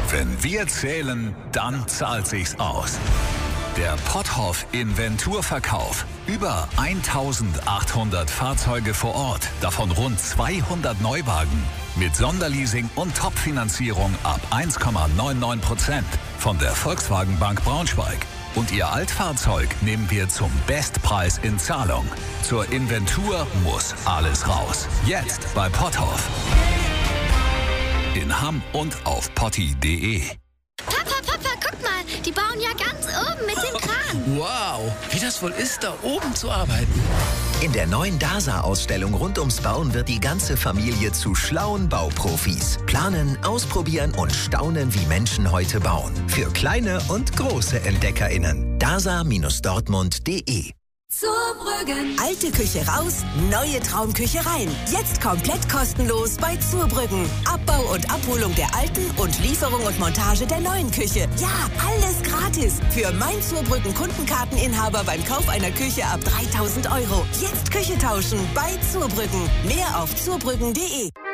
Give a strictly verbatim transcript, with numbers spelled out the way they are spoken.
Wenn wir zählen, dann zahlt sich's aus. Der Potthoff Inventurverkauf. Über eintausendachthundert Fahrzeuge vor Ort, davon rund zweihundert Neuwagen. Mit Sonderleasing und Topfinanzierung ab eins Komma neunundneunzig Prozent von der Volkswagen Bank Braunschweig. Und Ihr Altfahrzeug nehmen wir zum Bestpreis in Zahlung. Zur Inventur muss alles raus. Jetzt bei Potthoff. In Hamm und auf potti punkt de. Papa, Papa, guck mal, die bauen ja ganz oben mit dem Kran. Wow, wie das wohl ist, da oben zu arbeiten. In der neuen DASA-Ausstellung rund ums Bauen wird die ganze Familie zu schlauen Bauprofis. Planen, ausprobieren und staunen, wie Menschen heute bauen. Für kleine und große EntdeckerInnen. dasa Dortmund punkt de. Zurbrüggen. Alte Küche raus, neue Traumküche rein. Jetzt komplett kostenlos bei Zurbrüggen. Abbau und Abholung der alten und Lieferung und Montage der neuen Küche. Ja, alles gratis. Für mein Zurbrüggen Kundenkarteninhaber beim Kauf einer Küche ab dreitausend Euro. Jetzt Küche tauschen bei Zurbrüggen. Mehr auf zurbrüggen punkt de.